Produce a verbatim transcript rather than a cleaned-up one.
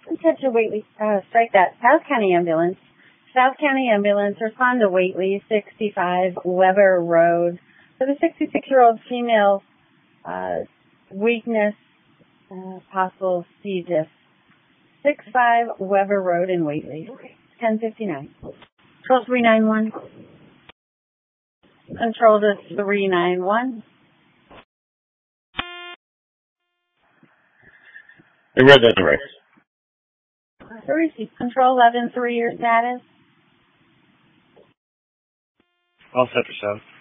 Catch a Whately, uh, strike that. South County Ambulance. South County Ambulance, respond to Whately, sixty-five Weber Road. For the sixty-six-year-old female, uh, weakness, uh, possible C. diff. sixty-five Weber Road in Whately. ten fifty-nine. Control three nine one. Control to three nine one. I read that direct. Receive Control eleven three, your status. All set for seven.